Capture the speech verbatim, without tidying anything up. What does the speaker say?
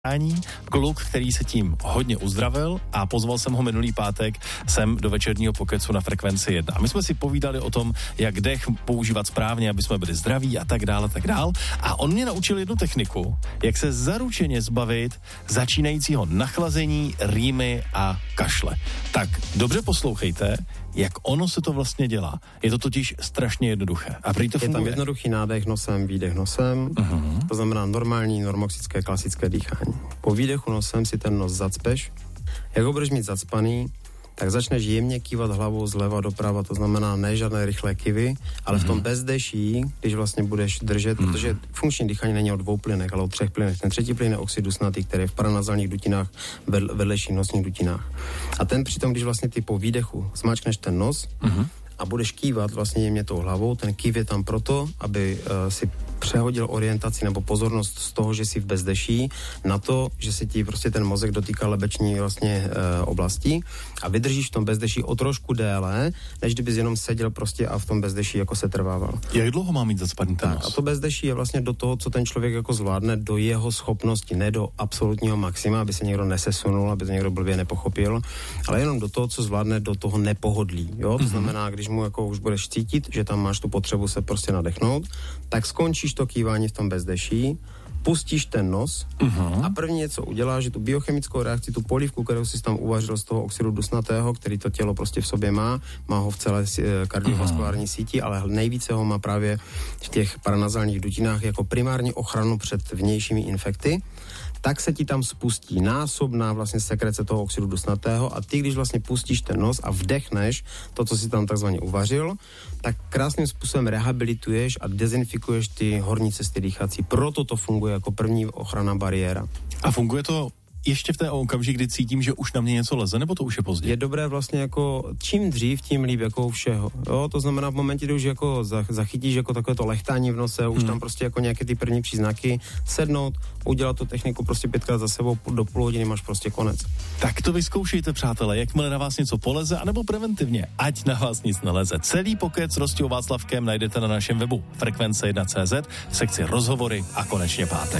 kluk, který se tím hodně uzdravil a pozval jsem ho minulý pátek sem do večerního pokecu na Frekvenci jedna. A my jsme si povídali o tom, jak dech používat správně, aby jsme byli zdraví a tak dále, tak dál. A on mě naučil jednu techniku, jak se zaručeně zbavit začínajícího nachlazení, rýmy a kašle. Tak dobře poslouchejte, jak ono se to vlastně dělá. Je to totiž strašně jednoduché. A prý to funguje. Je tam jednoduchý nádech nosem, výdech nosem. Uh-huh. To znamená normální, normoxické, klasické dýchání. Po výdechu nosem si ten nos zacpeš. Jak ho budeš mít zacpaný, tak začneš jemně kývat hlavou zleva doprava, to znamená ne žádné rychlé kivy, ale mm-hmm. v tom bezdeší, když vlastně budeš držet, mm-hmm. protože funkční dýchání není o dvou plynech, ale o třech plynech. Ten třetí plyn je oxid dusnatý, který je v paranazálních dutinách, vedlejších nosních dutinách. A ten přitom, když vlastně ty po výdechu zmáčkneš ten nos mm-hmm. a budeš kývat vlastně jemně tou hlavou, ten kýv je tam proto, aby uh, si přehodil orientaci nebo pozornost z toho, že jsi v bezdeší, na to, že se ti prostě ten mozek dotýká lebeční vlastně e, oblasti a vydržíš v tom bezdeší o trošku déle, než kdybys jenom seděl prostě a v tom bezdeší jako se trvával. Jak dlouho má mít zacpaný ten nos? A to bezdeší je vlastně do toho, co ten člověk jako zvládne, do jeho schopnosti, ne do absolutního maxima, aby se někdo nesesunul, aby to někdo blbě nepochopil, ale jenom do toho, co zvládne, do toho nepohodlí. Jo? To mm-hmm. znamená, když mu jako už budeš cítit, že tam máš tu potřebu se prostě nadechnout, tak skončíš to kývání v tom bezdeší, pustíš ten nos uh-huh. a první co uděláš, že tu biochemickou reakci, tu polívku, kterou jsi tam uvařil z toho oxidu dusnatého, který to tělo prostě v sobě má, má ho v celé kardiovaskulární uh-huh. síti, ale nejvíce ho má právě v těch paranazálních dutinách jako primární ochranu před vnějšími infekty, tak se ti tam spustí násobná vlastně sekrece toho oxidu dusnatého a ty, když vlastně pustíš ten nos a vdechneš to, co si tam takzvaně uvařil, tak krásným způsobem rehabilituješ a dezinfikuješ ty horní cesty dýchací. Proto to funguje jako první ochranná bariéra. A funguje to ještě v té okamžik, kdy cítím, že už na mě něco leze, nebo to už je pozdě? Je dobré vlastně jako čím dřív, tím líp jako u všeho. Jo, to znamená v momentě, kdy už jako zachytíš jako takové to lechtání v nose, už hmm. tam prostě jako nějaké ty první příznaky, sednout, udělat tu techniku prostě pětkrát za sebou, do půl hodiny máš prostě konec. Tak to vyzkoušejte, přátelé, jakmile na vás něco poleze, anebo preventivně, ať na vás nic neleze. Celý pokec s Rostou Václavkem najdete na našem webu frekvence jedna tečka cé zet v sekci rozhovory a konečně pátek.